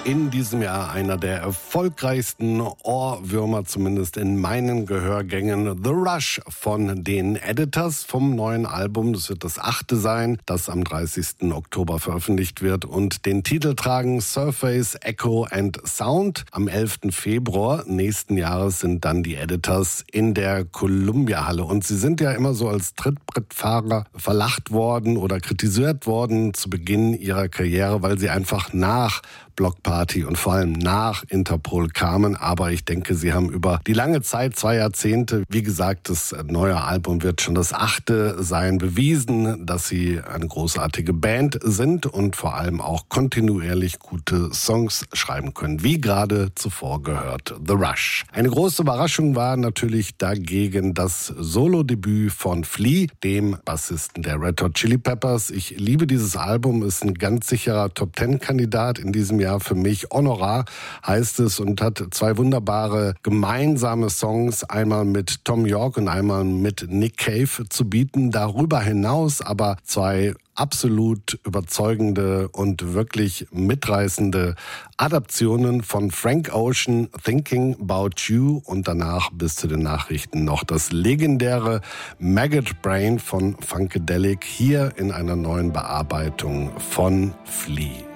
In diesem Jahr einer der erfolgreichsten Ohrwürmer, zumindest in meinen Gehörgängen. The Rush von den Editors vom neuen Album. Das wird das 8. sein, das am 30. Oktober veröffentlicht wird und den Titel tragen Surface, Echo and Sound. Am 11. Februar nächsten Jahres sind dann die Editors in der Columbia Halle. Und sie sind ja immer so als Trittbrettfahrer verlacht worden oder kritisiert worden zu Beginn ihrer Karriere, weil sie einfach nach Bloc Party und vor allem nach Interpol kamen. Aber ich denke, sie haben über die lange Zeit, 2 Jahrzehnte, wie gesagt, das neue Album wird schon das 8. sein, bewiesen, dass sie eine großartige Band sind und vor allem auch kontinuierlich gute Songs schreiben können, wie gerade zuvor gehört, The Rush. Eine große Überraschung war natürlich dagegen das Solo-Debüt von Flea, dem Bassisten der Red Hot Chili Peppers. Ich liebe dieses Album, ist ein ganz sicherer Top-10-Kandidat in diesem Jahr für mich. Honorar heißt es und hat 2 wunderbare gemeinsame Songs, einmal mit Tom York und einmal mit Nick Cave zu bieten. Darüber hinaus aber 2 absolut überzeugende und wirklich mitreißende Adaptionen von Frank Ocean, Thinking About You, und danach bis zu den Nachrichten noch das legendäre Maggot Brain von Funkadelic, hier in einer neuen Bearbeitung von Flea.